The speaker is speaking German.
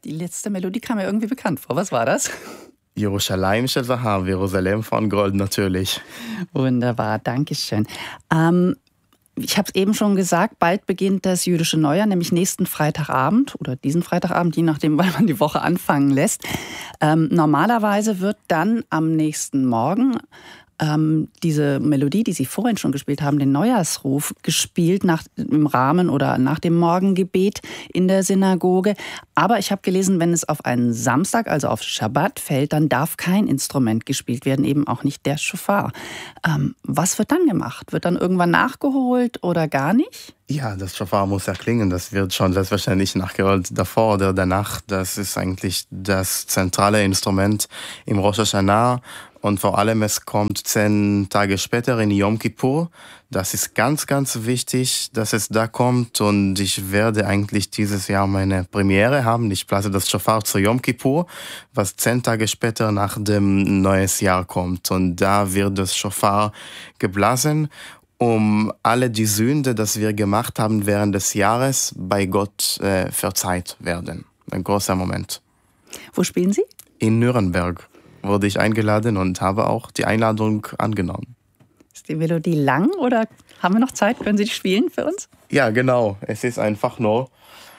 Die letzte Melodie kam mir irgendwie bekannt vor. Was war das? Jerusalem של זהב, Jerusalem von Gold natürlich. Wunderbar, danke schön. Ich habe es eben schon gesagt, bald beginnt das jüdische Neujahr, nämlich nächsten Freitagabend oder diesen Freitagabend, je nachdem, wann man die Woche anfangen lässt. Normalerweise wird dann am nächsten Morgen diese Melodie, die Sie vorhin schon gespielt haben, den Neujahrsruf, gespielt im Rahmen oder nach dem Morgengebet in der Synagoge. Aber ich habe gelesen, wenn es auf einen Samstag, also auf Schabbat fällt, dann darf kein Instrument gespielt werden, eben auch nicht der Schofar. Was wird dann gemacht? Wird dann irgendwann nachgeholt oder gar nicht? Ja, das Schofar muss erklingen. Das wird schon selbstverständlich nachgeholt davor oder danach. Das ist eigentlich das zentrale Instrument im Rosh Hashanah. Und vor allem, es kommt 10 Tage später in Yom Kippur. Das ist ganz, ganz wichtig, dass es da kommt. Und ich werde eigentlich dieses Jahr meine Premiere haben. Ich blase das Schofar zu Yom Kippur, was 10 Tage später nach dem neues Jahr kommt. Und da wird das Schofar geblasen, um alle die Sünde, die wir gemacht haben während des Jahres, bei Gott verzeiht werden. Ein großer Moment. Wo spielen Sie? In Nürnberg wurde ich eingeladen und habe auch die Einladung angenommen. Ist die Melodie lang oder haben wir noch Zeit? Können Sie die spielen für uns? Ja, genau. Es ist einfach nur